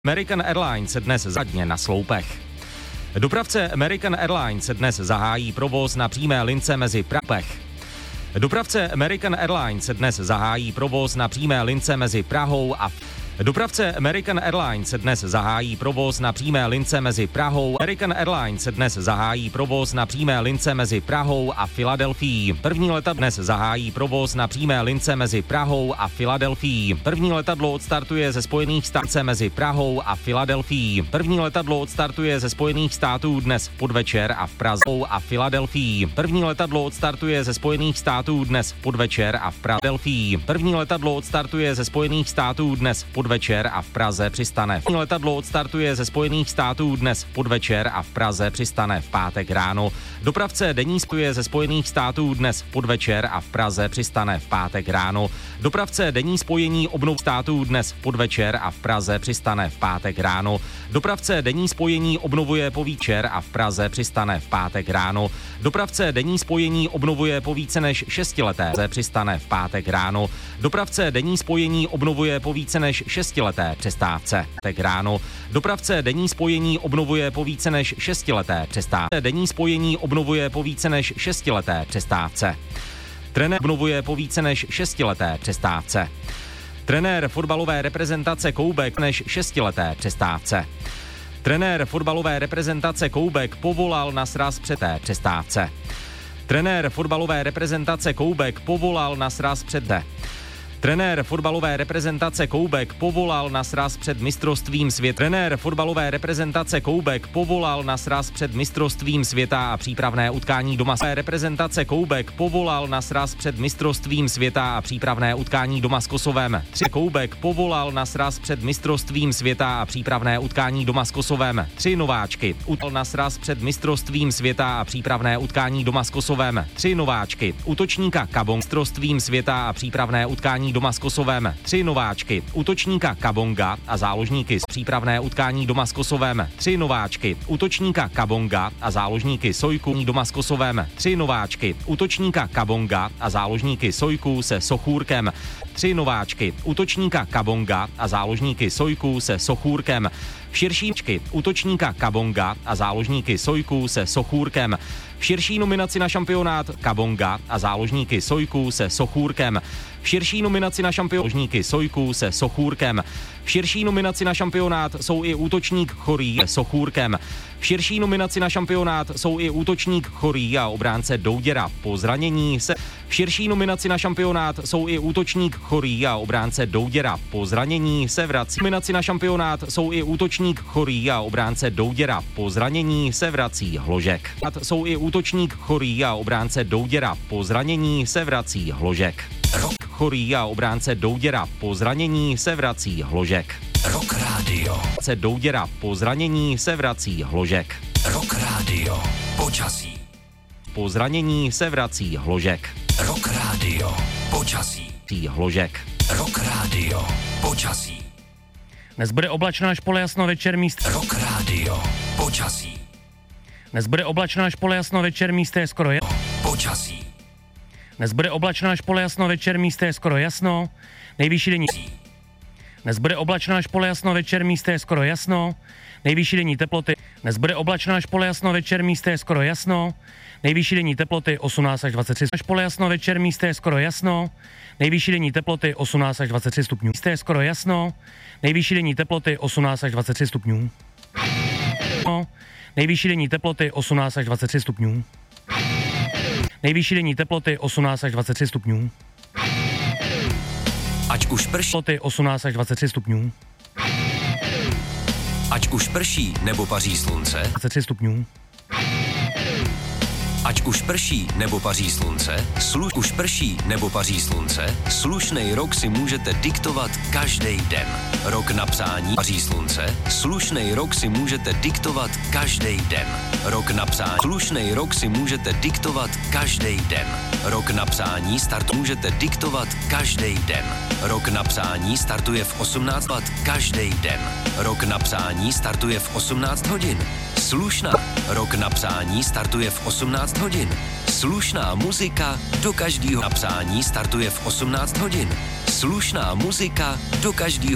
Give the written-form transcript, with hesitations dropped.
American Airlines dnes zadně na sloupech. Dopravce American Airlines dnes zahájí provoz na přímé lince mezi Prahou. Dopravce American Airlines dnes zahájí provoz na přímé lince mezi Prahou a Dopravce American Airlines dnes zahájí provoz na přímé lince mezi Prahou. American Airlines dnes zahájí provoz na přímé lince mezi Prahou a Filadelfií. První letadlo dnes zahájí provoz na přímé lince mezi Prahou a Filadelfií. První letadlo odstartuje ze Spojených států mezi Prahou a Filadelfií. První letadlo odstartuje ze Spojených států dnes v podvečer a v Praze a Filadelfií. První letadlo odstartuje ze Spojených států dnes v podvečer a v Filadelfií. První letadlo odstartuje ze Spojených států dnes v podvečer a v Praze přistane. Letadlo odstartuje ze Spojených států dnes v podvečer a v Praze přistane v pátek ráno. Dopravce denní spojuje ze Spojených států dnes v podvečer a v Praze přistane v pátek ráno. Dopravce denní spojení obnov států dnes v podvečer a v Praze přistane v pátek ráno. Dopravce denní spojení obnovuje po víčer a v Praze přistane v pátek ráno. Dopravce denní spojení obnovuje po více než 6 leté přistane v pátek ráno. Dopravce denní spojení obnovuje po více než 6leté přestávce. Tak ráno. Dopravce denní spojení obnovuje po více než 6leté přestávce. Denní spojení obnovuje po více než 6leté přestávce. Trenér obnovuje po více než 6leté přestávce. Trenér fotbalové reprezentace Koubek než 6leté přestávce. Trenér fotbalové reprezentace Koubek povolal na sraz před té přestávce. Trenér fotbalové reprezentace Koubek povolal na sraz před té. Trenér fotbalové reprezentace Koubek povolal na sraz před mistrovstvím světa. Trenér fotbalové reprezentace Koubek povolal na sraz před mistrovstvím světa a přípravné utkání doma. Reprezentace Koubek povolal na sraz před mistrovstvím světa a přípravné utkání doma s Kosovem. Koubek povolal na sraz před mistrovstvím světa a přípravné utkání doma s Kosovem. 3 nováčky. Utal na sraz před mistrovstvím světa a přípravné utkání doma s Kosovem. 3 nováčky. Útočníka Kabong mistrovstvím světa a přípravné utkání doma s Kosovem. 3 nováčky. Útočníka Kabonga a záložníky z přípravné utkání doma s Kosovem. 3 nováčky. Útočníka Kabonga a záložníky Sojku doma s Kosovem. 3 nováčky. Útočníka Kabonga a záložníky Sojku se Sochůrkem. 3 nováčky. Útočníka Kabonga a záložníky Sojku se Sochůrkem. Širšíčky útočníka Kabonga a záložníky Sojku se Sochůrkem. V širší nominaci na šampionát Kabonga a záložníky Sojku se Sochůrkem. V širší nominaci na šampionát Sojku se Sochůrkem. V širší nominaci na šampionát jsou i útočník Chorý se Sochůrkem. V širší nominaci na šampionát jsou i útočník Chorý a obránce Douděra po zranění se. V širší nominaci na šampionát jsou i útočník Chorý a obránce Douděra po zranění se vrací. Nominaci na šampionát jsou i útočník Chorý a obránce Douděra po zranění se vrací Hložek. Jsou i útočník Chorý a obránce Douděra po zranění se vrací Hložek. Chorý a obránce Douděra po zranění se vrací Hložek. Rock Radio. Douděra po zranění se vrací Hložek. Rock Radio. Počasí. Po zranění se vrací Hložek. Rock Radio. Počasí. Hložek. Rock Radio. Počasí. Dnes bude oblačno až polojasno, večer míst. Rock Radio. Počasí. Dnes bude oblačno až polojasno, večer místy je skoro jasno. Počasí. Dnes bude oblačno až polojasno, večer místy je skoro jasno. Nejvyšší denní. Dnes bude oblačno až polojasno, večer místy je skoro jasno. Nejvyšší denní teploty. Dnes bude oblačno až polojasno, večer místy je skoro jasno. Nejvyšší denní teploty 18 až 23. Až polojasno, večer místy je skoro jasno. Nejvyšší denní teploty 18 až 23 stupňů. Místy je skoro jasno. Nejvyšší denní teploty 18 až 23 stupňů. Nejvyšší denní teploty 18 až 23 stupňů. Nejvyšší denní teploty 18 až 23 stupňů. Ať už prší. Teploty 18 až 23 stupňů. Ať už prší nebo paří slunce. 23 stupňů. Ať už prší nebo paří slunce, už prší nebo paří slunce, slušnej rok si můžete diktovat každý den. Rok na přání paří slunce, slušnej rok si můžete diktovat každý den. Rok na přání, slušnej rok si můžete diktovat každý den. Rok na přání start můžete diktovat každý den. Rok na přání startuje v 18 let každý den. Rok na přání startuje v 18 hodin. Slušná. Rok na přání startuje v 18 hodin. Slušná muzika do každého na přání startuje v 18 hodin. Slušná muzika do každého